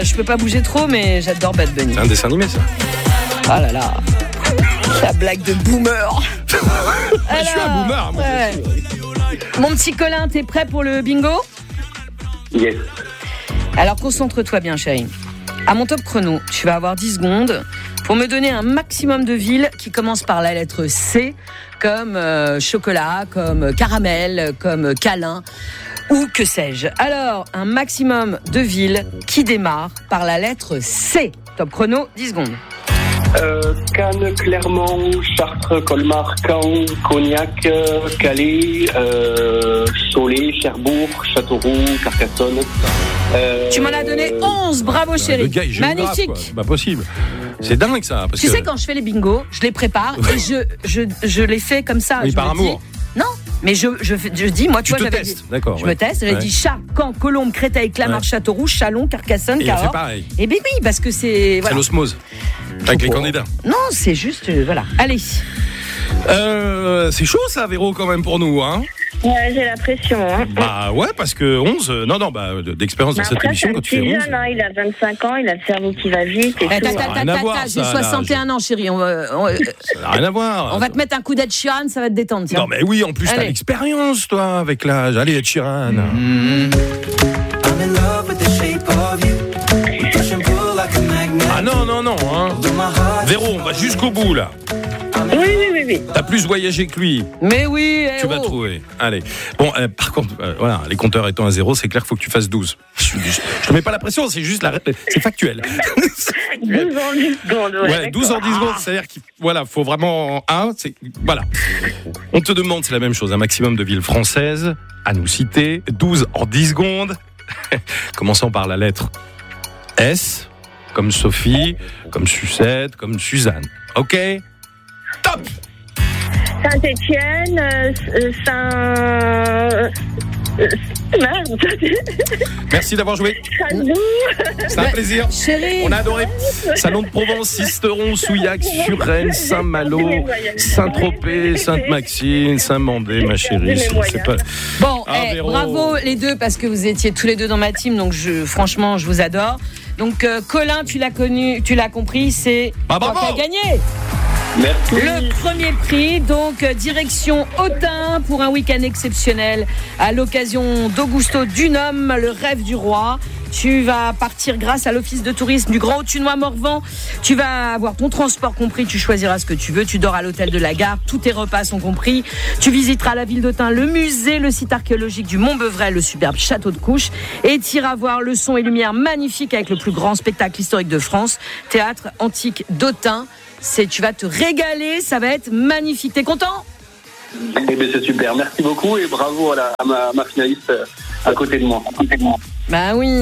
Je peux pas bouger trop, mais j'adore Bad Bunny. C'est un dessin animé, ça. Ah là là. La blague de boomer. Je suis un boomer, moi. Ouais. Mon petit Colin, t'es prêt pour le bingo ? Yes. Alors concentre-toi bien, chérie. À mon top chrono, tu vas avoir 10 secondes pour me donner un maximum de villes qui commencent par la lettre C, comme chocolat, comme caramel, comme câlin, ou que sais-je. Alors, un maximum de villes qui démarrent par la lettre C. Top chrono, 10 secondes. Cannes, Clermont, Chartres, Colmar, Caen, Cognac, Calais, Cholet, Cherbourg, Châteauroux, Carcassonne. Tu m'en as donné 11, bravo chérie. Le gars, il est géographe, magnifique. quoi. C'est pas possible. C'est dingue, ça. Parce Tu que... sais, quand je fais les bingos, je les prépare et je les fais comme ça. Oui, je par me amour. Dis, non, mais je dis, moi, tu vois, j'avais testes, dit, d'accord. je me teste, j'avais dit Chat, Caen, Colombes, Créteil, Clamart, Châteauroux, Châlons, Carcassonne, Et il a fait Cahors. pareil. Et bien oui, parce que c'est... C'est Voilà. l'osmose. Avec les candidats. Non, c'est juste... voilà. Allez. C'est chaud, ça, Véro, quand même, pour nous, hein. Ouais, j'ai la pression. Hein. Bah ouais, parce que 11, d'expérience dans cette Après, émission, c'est un quand tu fais petit 11. jeune, hein, il a 25 ans, il a le cerveau qui va vite et tout. rien à voir, J'ai ça, 61 ans, chérie. Ça n'a rien à voir. On va te mettre un coup d'Ed Sheeran, ça va te détendre. Tiens. Non, mais oui, en plus, t'as Allez. l'expérience, toi, avec l'âge. Allez, Ed Sheeran. Ah non, hein. Véro, on va jusqu'au bout, là. Oui. T'as plus voyagé que lui. Mais oui, Tu vas trouver. Allez. Bon, par contre, voilà, les compteurs étant à 0, c'est clair qu'il faut que tu fasses 12. Je te mets pas la pression, c'est juste c'est factuel. 12 ans 10 secondes. Ouais, 12 en 10 secondes, c'est-à-dire qu'il faut vraiment voilà. On te demande, c'est la même chose, un maximum de villes françaises à nous citer, 12 en 10 secondes. Commençons par la lettre S, comme Sophie, comme Sucette, comme Suzanne. OK ? Top! Saint-Étienne, Merde. Merci d'avoir joué. C'est un plaisir. Chérie. On a adoré. Salon de Provence, Sisteron, Souillac, Suresnes, Saint-Malo, Saint-Tropez, Sainte-Maxime, Saint-Mandé, ma chérie. C'est pas... Bon, Véro. bravo les deux parce que vous étiez tous les deux dans ma team, donc franchement, je vous adore. Donc Colin, tu l'as compris, c'est toi qui as gagné. Merci. Le premier prix, donc direction Autun pour un week-end exceptionnel à l'occasion d'Augusto Dunhomme, le rêve du roi. Tu vas partir grâce à l'office de tourisme du Grand Autunois-Morvan. Tu vas avoir ton transport compris, tu choisiras ce que tu veux. Tu dors à l'hôtel de la gare, tous tes repas sont compris. Tu visiteras la ville d'Autun, le musée, le site archéologique du Mont-Bevrel, le superbe château de Couches. Et tu iras voir le son et lumière magnifique avec le plus grand spectacle historique de France, théâtre antique d'Autun. Tu vas te régaler, ça va être magnifique. T'es content ? Eh bien, c'est super. Merci beaucoup et bravo à ma finaliste à côté de moi. Bah oui.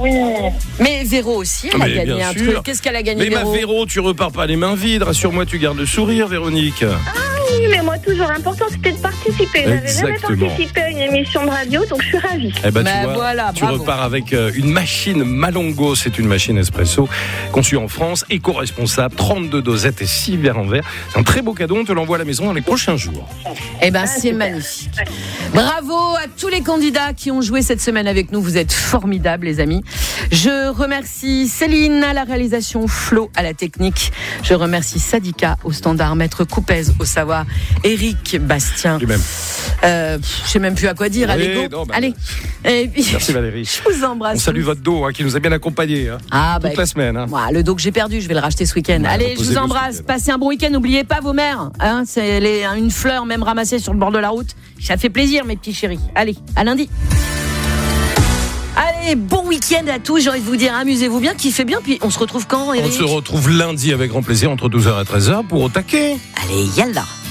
Mais Véro aussi, elle a gagné un truc. Qu'est-ce qu'elle a gagné, Mais Véro ? ma Véro, tu repars pas les mains vides. Rassure-moi, tu gardes le sourire, Véronique. Oui, mais moi, toujours important, c'était de participer. J'avais jamais Exactement. participé à une émission de radio, donc je suis ravie. Eh ben, Bah tu vois, voilà, tu bravo. repars avec une machine Malongo. C'est une machine espresso conçue en France, éco-responsable, 32 dosettes et 6 verres en verre. C'est un très beau cadeau. On te l'envoie à la maison dans les prochains jours. Eh ben, c'est magnifique. Bravo à tous les candidats qui ont joué cette semaine avec nous. Vous êtes formidables, les amis. Je remercie Céline à la réalisation, Flo à la technique. Je remercie Sadika au standard, Maître Coupez au savoir, Eric Bastien. Lui-même. Je sais même plus à quoi dire. Oui, Allez, go. non, bah, Allez. Et puis, Merci Valérie. je vous embrasse. On salue tous. votre dos qui nous a bien accompagnés toute la semaine. Moi, le dos que j'ai perdu, je vais le racheter ce week-end. Ouais, Allez, je vous reposez-vous embrasse. ce week-end. Passez un bon week-end. N'oubliez pas vos mères. C'est une fleur même ramassée sur le bord de la route. Ça fait plaisir, mes petits chéris. Allez, à lundi. Allez, bon week-end à tous. J'ai envie de vous dire, amusez-vous bien, kiffez bien. Puis on se retrouve quand, On Eric ? se retrouve lundi avec grand plaisir entre 12h et 13h pour Au taquet. Allez, yallah.